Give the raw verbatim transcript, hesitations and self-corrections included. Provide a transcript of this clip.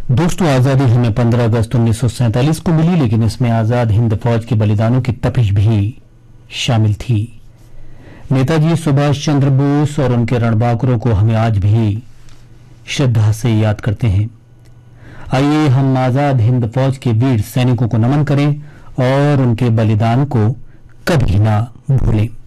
दोस्तों, आजादी हमें पंद्रह अगस्त उन्नीस सौ सैंतालीस को मिली, लेकिन इसमें आजाद हिंद फौज के बलिदानों की तपिश भी शामिल थी। नेताजी सुभाष चंद्र बोस और उनके रणबांकुरों को हमें आज भी श्रद्धा से याद करते हैं। आइए हम आजाद हिंद फौज के वीर सैनिकों को नमन करें और उनके बलिदान को कभी ना भूलें।